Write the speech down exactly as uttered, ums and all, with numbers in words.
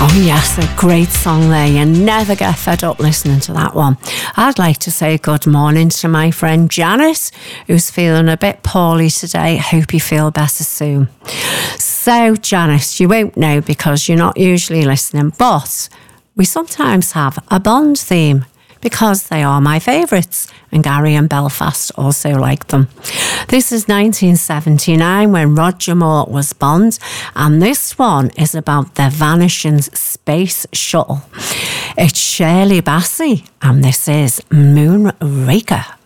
Oh yes, a great song there. You never get fed up listening to that one. I'd like to say good morning to my friend Janice, who's feeling a bit poorly today. Hope you feel better soon. So Janice, you won't know because you're not usually listening, but we sometimes have a Bond theme because they are my favourites, and Gary and Belfast also like them. This is nineteen seventy-nine when Roger Moore was Bond, and this one is about the vanishing space shuttle. It's Shirley Bassey, and this is Moonraker.